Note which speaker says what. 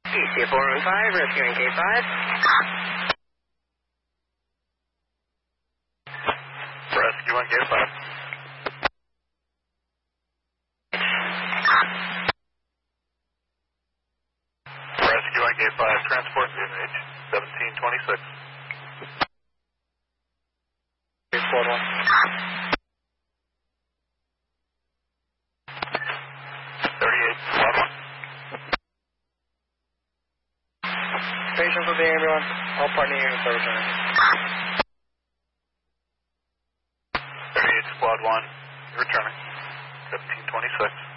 Speaker 1: PC 415, rescuing K5.
Speaker 2: Rescue on K5. Rescue on K5, transport CMH 1726.
Speaker 3: Squad 1.
Speaker 2: 38, Squad 1.
Speaker 3: Patients with the ambulance, all partner units are returning.
Speaker 2: 38, Squad 1, returning 1726.